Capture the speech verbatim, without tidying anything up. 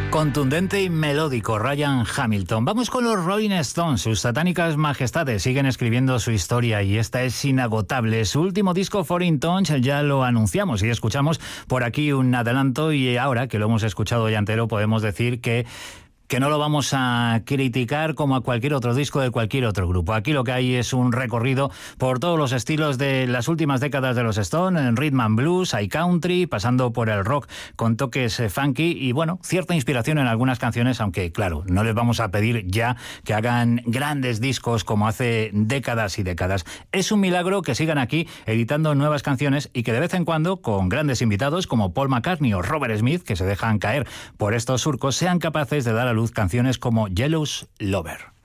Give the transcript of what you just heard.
Contundente y melódico, Ryan Hamilton. Vamos con los Rolling Stones. Sus satánicas majestades siguen escribiendo su historia y esta es inagotable. Su último disco, Foreign Tongues, ya lo anunciamos y escuchamos por aquí un adelanto, y ahora que lo hemos escuchado ya entero podemos decir que que no lo vamos a criticar como a cualquier otro disco de cualquier otro grupo. Aquí lo que hay es un recorrido por todos los estilos de las últimas décadas de los Stones, en rhythm and blues, hay country, pasando por el rock con toques eh, funky y, bueno, cierta inspiración en algunas canciones, aunque, claro, no les vamos a pedir ya que hagan grandes discos como hace décadas y décadas. Es un milagro que sigan aquí editando nuevas canciones y que de vez en cuando, con grandes invitados como Paul McCartney o Robert Smith, que se dejan caer por estos surcos, sean capaces de dar a luz canciones como Jealous Lover.